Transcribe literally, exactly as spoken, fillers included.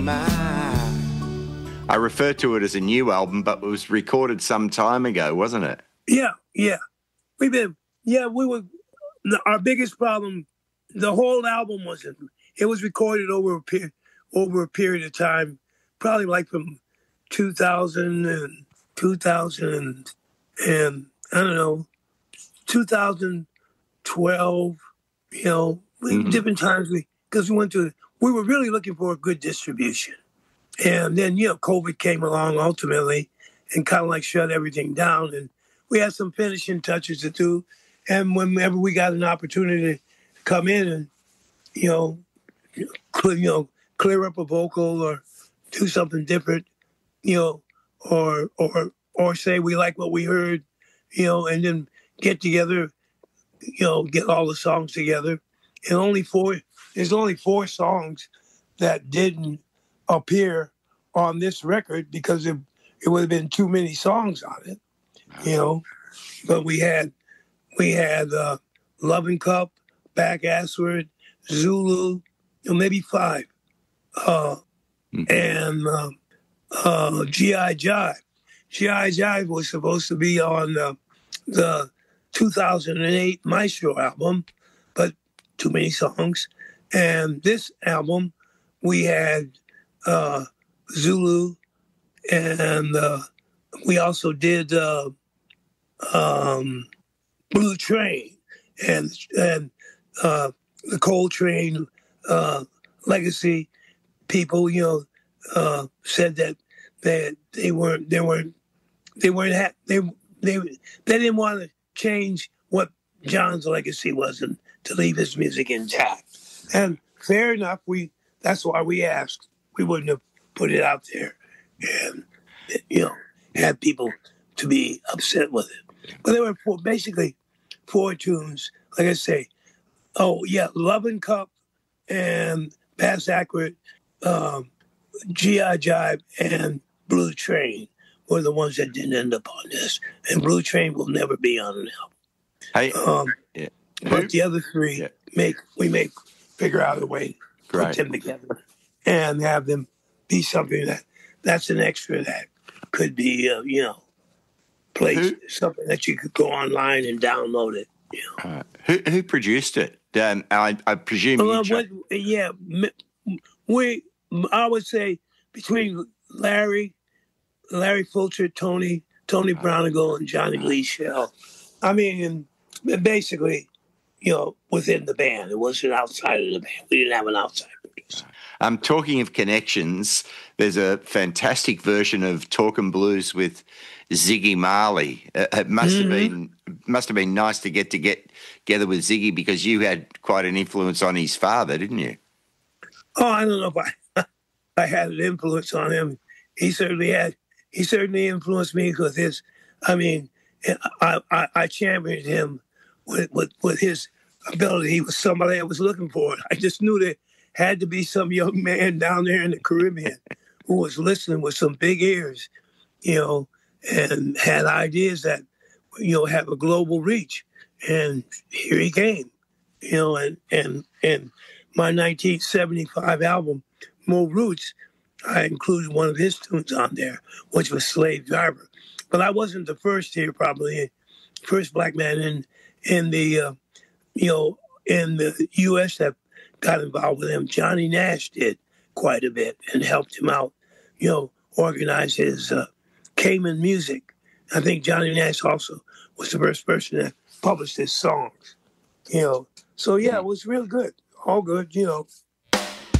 I refer to it as a new album, but it was recorded some time ago, wasn't it? Yeah, yeah. We've been, yeah, we were, the, our biggest problem, the whole album wasn't, it was recorded over a, per, over a period of time, probably like from two thousand and two thousand and, I don't know, two thousand twelve, you know, mm-hmm. different times, we because we went to, we were really looking for a good distribution. And then, you know, COVID came along ultimately and kind of like shut everything down. And we had some finishing touches to do. And whenever we got an opportunity to come in and, you know, clear, you know, clear up a vocal or do something different, you know, or or or say we like what we heard, you know, and then get together, you know, get all the songs together. And only four, there's only four songs that didn't appear on this record because it, it would have been too many songs on it, you know. But we had we had uh, Loving Cup, Back Assward, Zulu, you know, maybe five, uh, mm-hmm. and uh, uh, G I. Jive. G I. Jive was supposed to be on uh, the two thousand eight Maestro album, but too many songs. And this album, we had uh, Zulu, and uh, we also did uh, um, Blue Train, and and uh, the Coltrane uh, legacy people, you know, uh, said that that they weren't they weren't they weren't ha- they they they didn't want to change what John's legacy was and to leave his music intact. And fair enough, we that's why we asked. We wouldn't have put it out there and, you know, had people to be upset with it. But there were four, basically four tunes, like I say. Oh, yeah, Lovin' Cup and Bass Accurate, um, G I. Jive, and Blue Train were the ones that didn't end up on this. And Blue Train will never be on an album. Hey, um, yeah. But the other three, yeah. make we may figure out a way to Great. put them together and have them be something that that's an extra that could be, uh, you know, placed, who, something that you could go online and download it. You know. uh, who who produced it? Um, I, I presume you. Uh, what, yeah, we. I would say between Larry, Larry Fulcher, Tony, Tony Brownigal, and Johnny Lee Shell. I mean, basically, you know, within the band. It wasn't outside of the band. We didn't have an outside producer. Um, talking of connections, there's a fantastic version of Talkin' Blues with Ziggy Marley. Uh, it must mm-hmm. have been must have been nice to get to get together with Ziggy because you had quite an influence on his father, didn't you? Oh, I don't know if I I had an influence on him. He certainly had. He certainly influenced me with his. I mean, I I, I championed him with, with with his ability. He was somebody I was looking for. I just knew there had to be some young man down there in the Caribbean who was listening with some big ears, you know, and had ideas that, you know, have a global reach. And here he came, you know, and and and my nineteen seventy-five album, More Roots, I included one of his tunes on there, which was Slave Driver. But I wasn't the first here, probably, first black man in in the, uh, you know, in the U S that got involved with him. Johnny Nash did quite a bit and helped him out, you know, organize his uh, Cayman music. I think Johnny Nash also was the first person that published his songs, you know. So, yeah, it was real good. All good, you know.